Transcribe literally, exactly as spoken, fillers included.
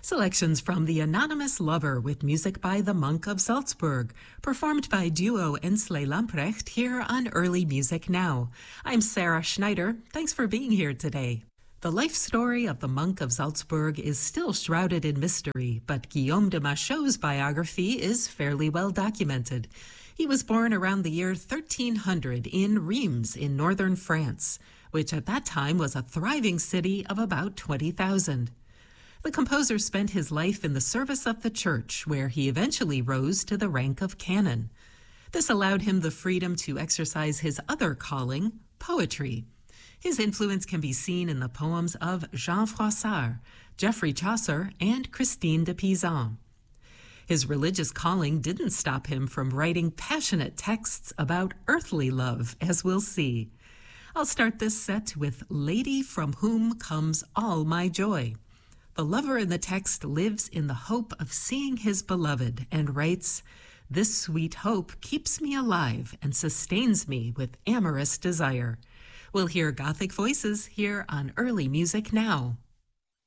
Selections from The Anonymous Lover with music by the Monk of Salzburg, performed by duo Ensley Lamprecht here on Early Music Now. I'm Sarah Schneider. Thanks for being here today. The life story of the Monk of Salzburg is still shrouded in mystery, but Guillaume de Machaut's biography is fairly well documented. He was born around the year thirteen hundred in Reims in northern France, which at that time was a thriving city of about twenty thousand. The composer spent his life in the service of the church, where he eventually rose to the rank of canon. This allowed him the freedom to exercise his other calling, poetry. His influence can be seen in the poems of Jean Froissart, Geoffrey Chaucer, and Christine de Pizan. His religious calling didn't stop him from writing passionate texts about earthly love, as we'll see. I'll start this set with Lady from Whom Comes All My Joy. The lover in the text lives in the hope of seeing his beloved and writes, "This sweet hope keeps me alive and sustains me with amorous desire." We'll hear Gothic voices here on Early Music Now.